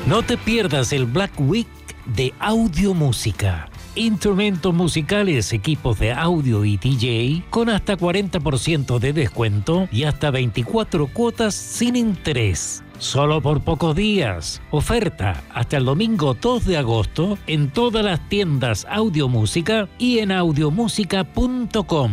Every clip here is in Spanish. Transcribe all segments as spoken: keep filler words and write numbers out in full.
No te pierdas el Black Week de Audio Música. Instrumentos musicales, equipos de audio y D J con hasta cuarenta por ciento de descuento y hasta veinticuatro cuotas sin interés. Solo por pocos días. Oferta hasta el domingo dos de agosto en todas las tiendas Audio Música y en audiomúsica punto com.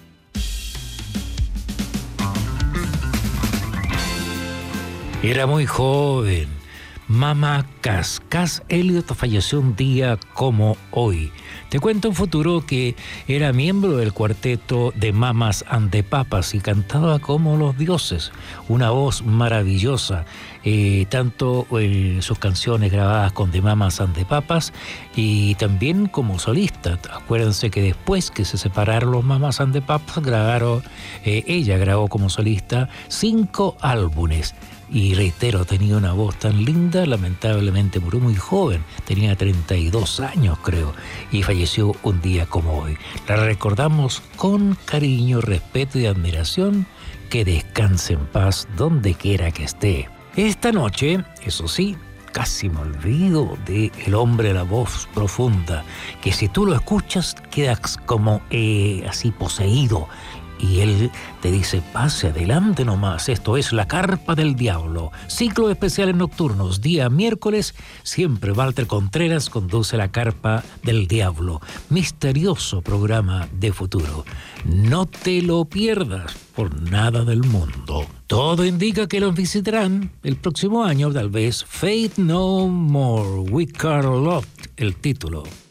Era muy joven. Mama Cass. Cass Elliot falleció un día como hoy. Te cuento un futuro que era miembro del cuarteto de Mamas and the Papas y cantaba como los dioses. Una voz maravillosa. Eh, tanto eh, sus canciones grabadas con The Mamas and the Papas y también como solista. Acuérdense que después que se separaron los Mamas and the Papas, grabaron, eh, ella grabó como solista cinco álbumes. Y reitero, tenía una voz tan linda, lamentablemente murió muy joven, tenía treinta y dos años creo, y falleció un día como hoy. La recordamos con cariño, respeto y admiración, que descanse en paz donde quiera que esté. Esta noche, eso sí, casi me olvido de el hombre de la voz profunda, que si tú lo escuchas quedas como eh, así poseído. Y él te dice, pase adelante nomás, esto es La Carpa del Diablo. Ciclo especiales nocturnos, día miércoles, siempre Walter Contreras conduce La Carpa del Diablo. Misterioso programa de futuro. No te lo pierdas por nada del mundo. Todo indica que los visitarán el próximo año, tal vez. Faith No More, We Care a Lot, el título.